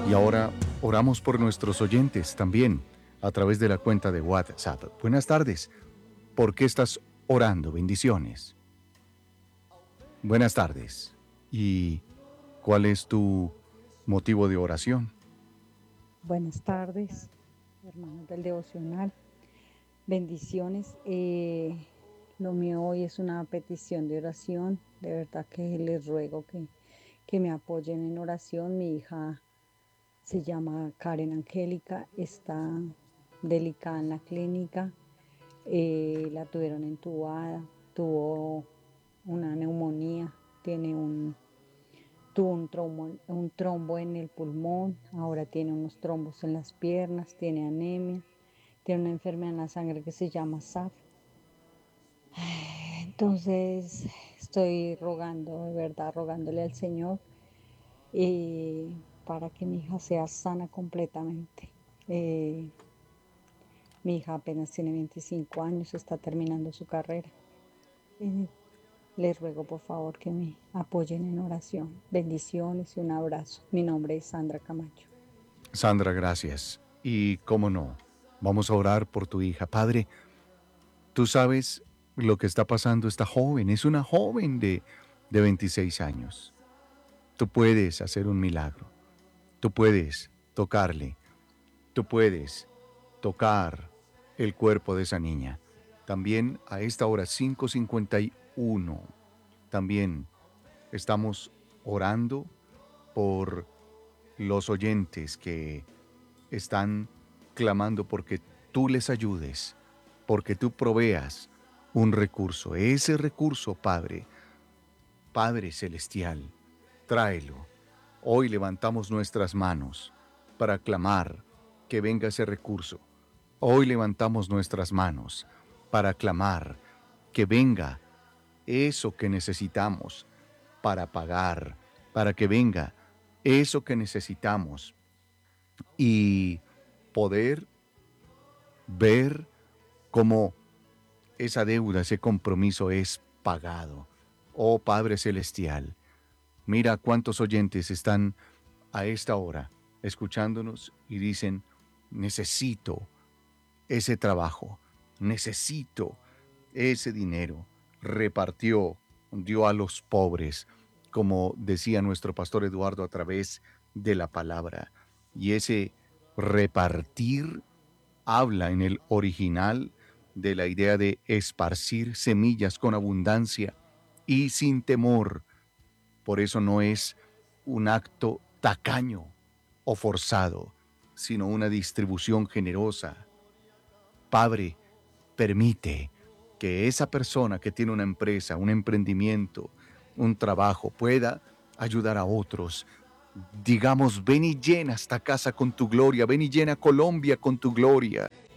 Y ahora oramos por nuestros oyentes también a través de la cuenta de WhatsApp. Buenas tardes. ¿Por qué estás orando? Bendiciones. Buenas tardes. ¿Y cuál es tu motivo de oración? Buenas tardes, hermanos del devocional. Bendiciones. Lo mío hoy es una petición de oración. De verdad que les ruego que me apoyen en oración. Mi hija se llama Karen Angélica, está delicada en la clínica. La tuvieron entubada, tuvo una neumonía, tuvo un trombo en el pulmón, ahora tiene unos trombos en las piernas, tiene anemia, tiene una enfermedad en la sangre que se llama SAF. Entonces estoy rogando, de verdad, rogándole al Señor para que mi hija sea sana completamente. Eh, Mi hija apenas tiene 25 años, está terminando su carrera. Eh, Les ruego por favor que me apoyen en oración. Bendiciones y un abrazo. Mi nombre es Sandra Camacho. Sandra, gracias. Y cómo no, vamos a orar por tu hija. Padre, tú sabes lo que está pasando esta joven. Es una joven de 26 años. Tú puedes hacer un milagro. Tú puedes tocarle. Tú puedes tocar el cuerpo de esa niña. También a esta hora 5:51, también estamos orando por los oyentes que están clamando porque tú les ayudes, porque tú proveas un recurso. Ese recurso, Padre, Padre Celestial, tráelo. Hoy levantamos nuestras manos para clamar que venga ese recurso. Hoy levantamos nuestras manos para clamar que venga eso que necesitamos para pagar, para que venga eso que necesitamos y poder ver cómo esa deuda, ese compromiso es pagado. Oh Padre Celestial, mira cuántos oyentes están a esta hora escuchándonos y dicen, necesito ese trabajo, necesito ese dinero. Repartió, dio a los pobres, como decía nuestro pastor Eduardo a través de la palabra. Y ese repartir habla en el original de la idea de esparcir semillas con abundancia y sin temor. Por eso no es un acto tacaño o forzado, sino una distribución generosa. Padre, permite que esa persona que tiene una empresa, un emprendimiento, un trabajo, pueda ayudar a otros. Digamos, ven y llena esta casa con tu gloria, ven y llena Colombia con tu gloria.